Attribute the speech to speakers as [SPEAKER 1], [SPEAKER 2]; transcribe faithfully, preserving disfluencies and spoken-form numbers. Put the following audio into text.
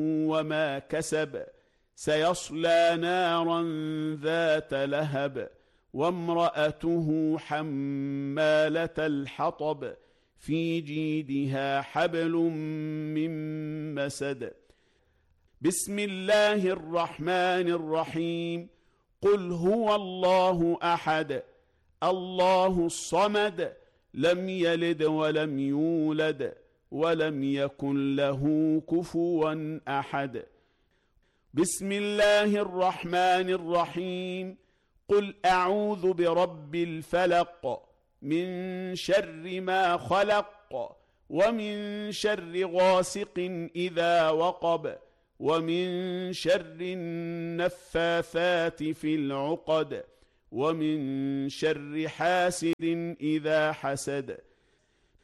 [SPEAKER 1] وما كسب سيصلى نارا ذات لهب وامرأته حمالة الحطب في جيدها حبل من مسد. بسم الله الرحمن الرحيم. قل هو الله أحد الله الصمد لم يلد ولم يولد ولم يكن له كفوا أحد. بسم الله الرحمن الرحيم. قل أعوذ برب الفلق من شر ما خلق ومن شر غاسق إذا وقب ومن شر النفاثات في العقد ومن شر حاسد إذا حسد.